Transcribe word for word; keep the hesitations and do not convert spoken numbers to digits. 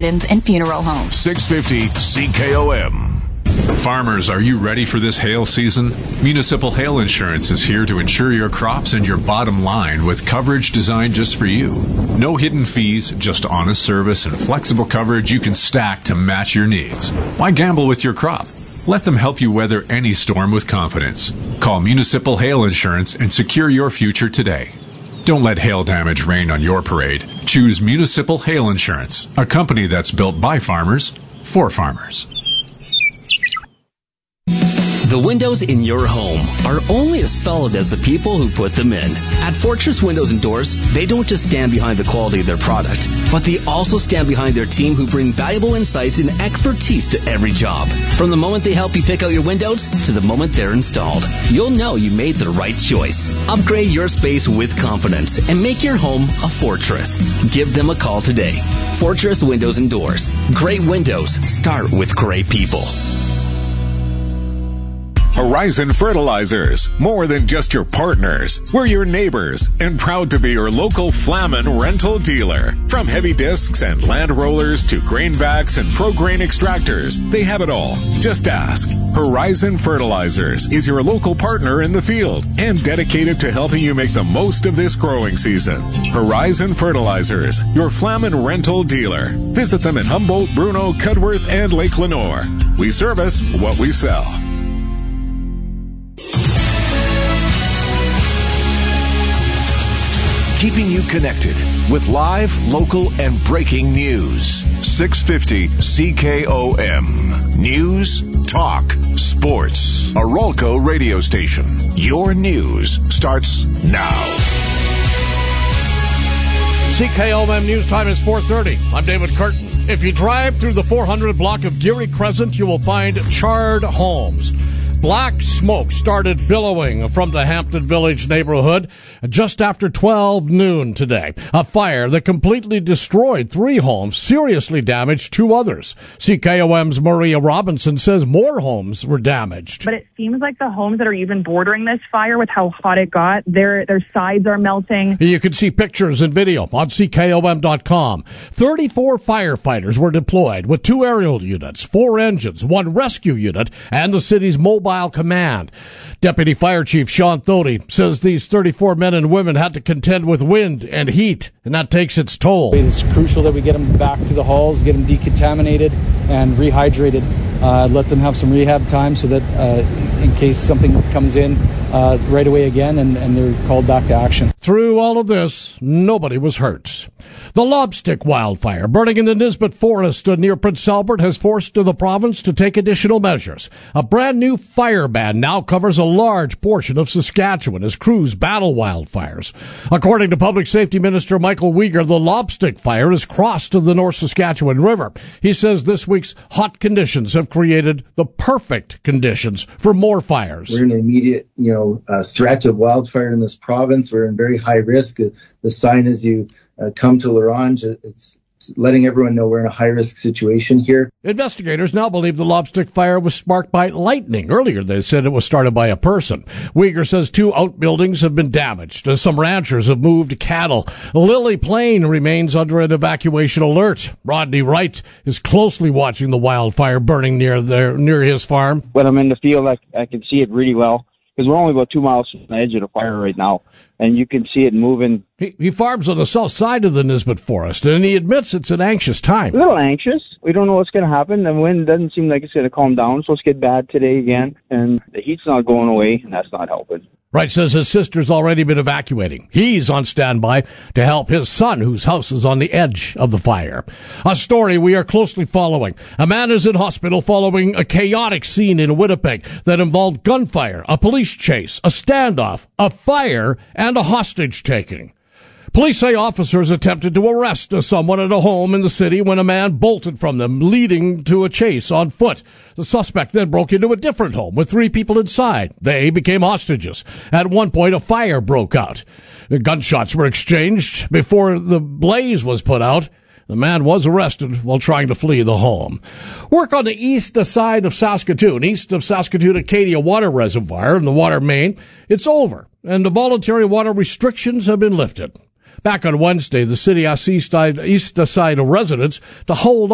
and funeral homes. six fifty C K O M. Farmers, are you ready for this hail season? Municipal Hail Insurance is here to insure your crops and your bottom line with coverage designed just for you. No hidden fees, just honest service and flexible coverage you can stack to match your needs. Why gamble with your crop? Let them help you weather any storm with confidence. Call Municipal Hail Insurance and secure your future today. Don't let hail damage rain on your parade. Choose Municipal Hail Insurance, a company that's built by farmers for farmers. The windows in your home are only as solid as the people who put them in. At Fortress Windows and Doors, they don't just stand behind the quality of their product, but they also stand behind their team who bring valuable insights and expertise to every job. From the moment they help you pick out your windows to the moment they're installed, you'll know you made the right choice. Upgrade your space with confidence and make your home a fortress. Give them a call today. Fortress Windows and Doors. Great windows start with great people. Horizon Fertilizers, more than just your partners. We're your neighbors and proud to be your local Flamin rental dealer. From heavy discs and land rollers to grain backs and pro grain extractors, they have it all. Just ask. Horizon Fertilizers is your local partner in the field and dedicated to helping you make the most of this growing season. Horizon Fertilizers, your Flamin rental dealer. Visit them in Humboldt, Bruno, Cudworth, and Lake Lenore. We service what we sell. Keeping you connected with live, local, and breaking news. six fifty C K O M. News, talk, sports. A Rolco radio station. Your news starts now. C K O M News Time is four thirty. I'm David Curtin. If you drive through the four hundred block of Geary Crescent, you will find charred homes. Black smoke started billowing from the Hampton Village neighborhood just after twelve noon today. A fire that completely destroyed three homes, seriously damaged two others. C K O M's Maria Robinson says more homes were damaged. But it seems like the homes that are even bordering this fire, with how hot it got, their their sides are melting. You can see pictures and video on C K O M dot com. thirty-four firefighters were deployed with two aerial units, four engines, one rescue unit, and the city's mobile command. Deputy Fire Chief Sean Thody says these thirty-four men and women had to contend with wind and heat, and that takes its toll. It's crucial that we get them back to the halls, get them decontaminated and rehydrated, uh, let them have some rehab time so that uh, in case something comes in uh, right away again and, and they're called back to action. Through all of this, nobody was hurt. The Lobstick wildfire burning in the Nisbet Forest near Prince Albert has forced the province to take additional measures. A brand new fire ban now covers a large portion of Saskatchewan as crews battle wildfires. According to Public Safety Minister Michael Uyghur, the Lobstick fire has crossed the North Saskatchewan River. He says this week's hot conditions have created the perfect conditions for more fires. We're in an immediate, you know, uh, threat of wildfire in this province. We're in very high risk. The sign as you uh, come to L'Orange, it's letting everyone know we're in a high-risk situation here. Investigators now believe the Lobstick fire was sparked by lightning. Earlier, they said it was started by a person. Uyghur says two outbuildings have been damaged as some ranchers have moved cattle. Lily Plain remains under an evacuation alert. Rodney Wright is closely watching the wildfire burning near their, near his farm. When I'm in the field, I, I can see it really well, because we're only about two miles from the edge of the fire right now, and you can see it moving. He, he farms on the south side of the Nisbet Forest, and he admits it's an anxious time. A little anxious. We don't know what's going to happen. The wind doesn't seem like it's going to calm down. It's supposed to get bad today again, and the heat's not going away, and that's not helping. Wright says his sister's already been evacuating. He's on standby to help his son, whose house is on the edge of the fire. A story we are closely following. A man is in hospital following a chaotic scene in Winnipeg that involved gunfire, a police chase, a standoff, a fire, and a hostage-taking. Police say officers attempted to arrest someone at a home in the city when a man bolted from them, leading to a chase on foot. The suspect then broke into a different home with three people inside. They became hostages. At one point, a fire broke out. The gunshots were exchanged before the blaze was put out. The man was arrested while trying to flee the home. Work on the east side of Saskatoon, east of Saskatoon Acadia Water Reservoir and the water main, it's over, and the voluntary water restrictions have been lifted. Back on Wednesday, the city asked east side, east side residents to hold